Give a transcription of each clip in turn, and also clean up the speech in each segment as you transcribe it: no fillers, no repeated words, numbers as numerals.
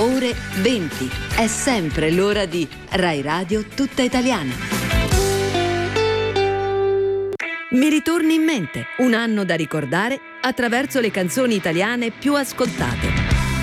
ore 20. È sempre l'ora di Rai Radio Tutta Italiana. Mi ritorni in mente, un anno da ricordare attraverso le canzoni italiane più ascoltate.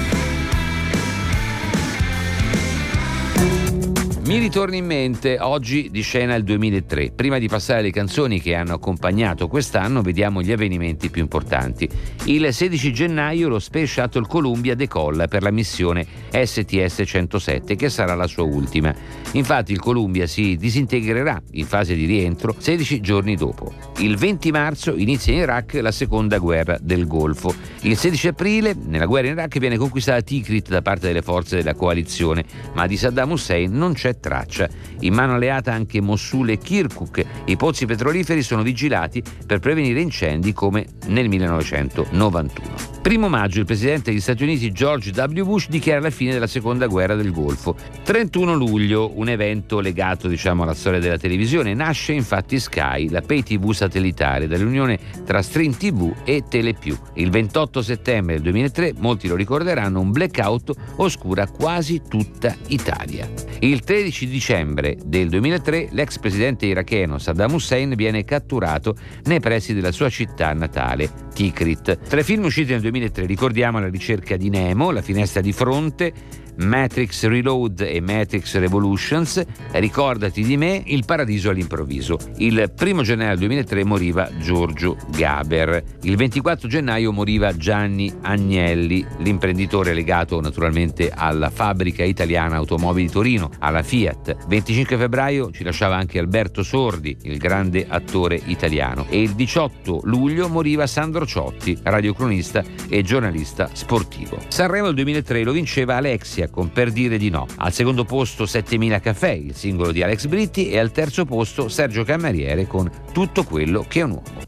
Mi ritorni in mente, oggi di scena il 2003. Prima di passare alle canzoni che hanno accompagnato quest'anno, vediamo gli avvenimenti più importanti. Il 16 gennaio lo Space Shuttle Columbia decolla per la missione STS-107, che sarà la sua ultima. Infatti il Columbia si disintegrerà in fase di rientro 16 giorni dopo. Il 20 marzo inizia in Iraq la seconda guerra del Golfo. Il 16 aprile, nella guerra in Iraq, viene conquistata Tikrit da parte delle forze della coalizione, ma di Saddam Hussein non c'è traccia. In mano alleata anche Mosul e Kirkuk. I pozzi petroliferi sono vigilati per prevenire incendi come nel 1991. 1 maggio il presidente degli Stati Uniti George W. Bush dichiara la fine della seconda guerra del Golfo. 31 luglio, un evento legato alla storia della televisione. Nasce infatti Sky, la pay TV satellitare, dall'unione tra Stream TV e Telepiù. Il 28 settembre del 2003, molti lo ricorderanno, un blackout oscura quasi tutta Italia. Il 13 dicembre del 2003 l'ex presidente iracheno Saddam Hussein viene catturato nei pressi della sua città natale, Tikrit. Tra i film usciti nel 2003 ricordiamo La ricerca di Nemo, La finestra di fronte, Matrix Reload e Matrix Revolutions, Ricordati di me, Il paradiso all'improvviso. Il 1 gennaio 2003 moriva Giorgio Gaber. Il 24 gennaio moriva Gianni Agnelli, l'imprenditore legato naturalmente alla fabbrica italiana automobili Torino, alla Fiat. 25 febbraio ci lasciava anche Alberto Sordi, il grande attore italiano. E il 18 luglio moriva Sandro Ciotti, radiocronista e giornalista sportivo. Sanremo del 2003 lo vinceva Alexia con Per dire di no. Al secondo posto 7000 caffè, il singolo di Alex Britti, e al terzo posto Sergio Cameriere con Tutto quello che è un uomo.